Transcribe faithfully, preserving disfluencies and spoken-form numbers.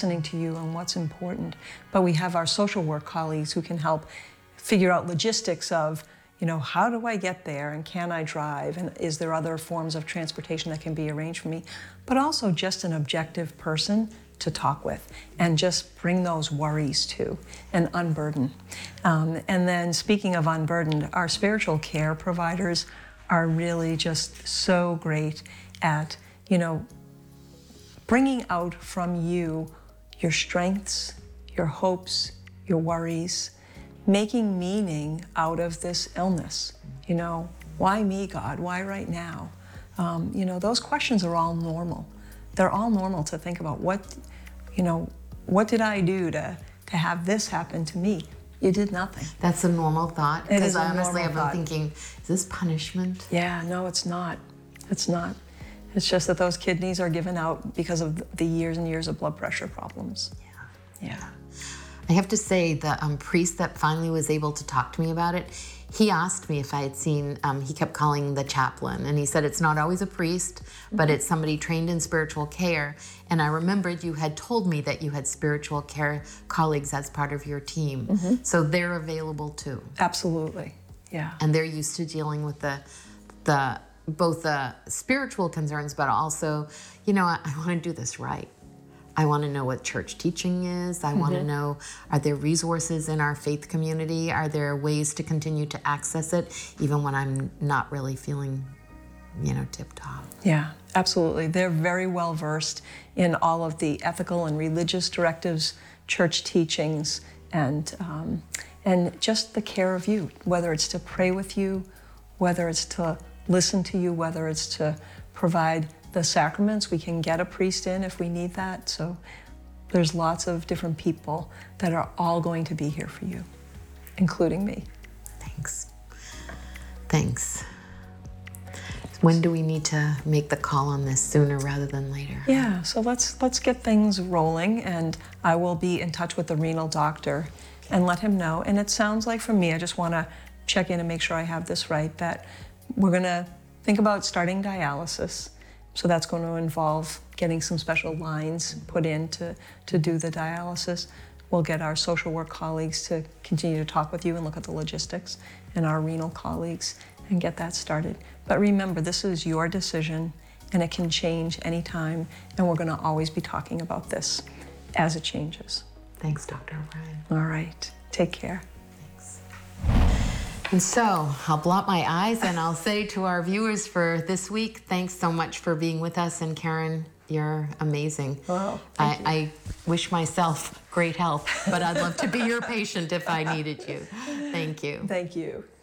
listening to you and what's important. But we have our social work colleagues who can help figure out logistics of, you know, how do I get there, and can I drive, and is there other forms of transportation that can be arranged for me? But also just an objective person to talk with and just bring those worries to and unburden. Um, and then speaking of unburdened, our spiritual care providers are really just so great at, you know, bringing out from you your strengths, your hopes, your worries, making meaning out of this illness. You know, why me, God? Why right now? Um, you know, those questions are all normal. They're all normal to think about. What, you know, what did I do to, to have this happen to me? You did nothing. That's a normal thought. It is Because a honestly, normal I've been thought. thinking, is this punishment? Yeah, no, it's not. It's not. It's just that those kidneys are given out because of the years and years of blood pressure problems. Yeah. Yeah. I have to say, the um, priest that finally was able to talk to me about it, he asked me if I had seen, um, he kept calling the chaplain, and he said it's not always a priest, but it's somebody trained in spiritual care. And I remembered you had told me that you had spiritual care colleagues as part of your team. Mm-hmm. So they're available too. Absolutely, yeah. And they're used to dealing with the, the both the spiritual concerns, but also, you know, I, I want to do this right. I want to know what church teaching is. I mm-hmm. want to know, are there resources in our faith community? Are there ways to continue to access it, even when I'm not really feeling, you know, tip-top? Yeah, absolutely. They're very well versed in all of the ethical and religious directives, church teachings, and um, and just the care of you, whether it's to pray with you, whether it's to listen to you, whether it's to provide the sacraments. We can get a priest in if we need that. So there's lots of different people that are all going to be here for you, including me. Thanks. Thanks. When do we need to make the call on this, sooner rather than later? Yeah, so let's let's get things rolling, and I will be in touch with the renal doctor and let him know. And it sounds like, for me, I just want to check in and make sure I have this right, that we're going to think about starting dialysis. So that's going to involve getting some special lines put in to, to do the dialysis. We'll get our social work colleagues to continue to talk with you and look at the logistics, and our renal colleagues, and get that started. But remember, this is your decision, and it can change anytime, and we're going to always be talking about this as it changes. Thanks, Doctor O'Brien. All right. Take care. Thanks. And so I'll blot my eyes and I'll say to our viewers for this week, thanks so much for being with us. And Karen, you're amazing. Well, I, I wish myself great health, but I'd love to be your patient if I needed you. Thank you. Thank you.